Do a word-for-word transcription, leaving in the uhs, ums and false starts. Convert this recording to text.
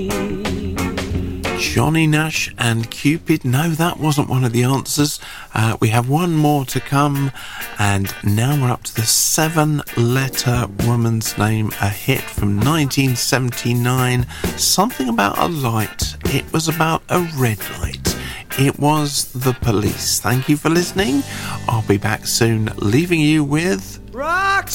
Johnny Nash and Cupid. No, that wasn't one of the answers. Uh, we have one more to come, and now we're up to the seven-letter woman's name, a hit from nineteen seventy-nine. Something about a light. It was about a red light. It was The Police. Thank you for listening. I'll be back soon, leaving you with... Rock!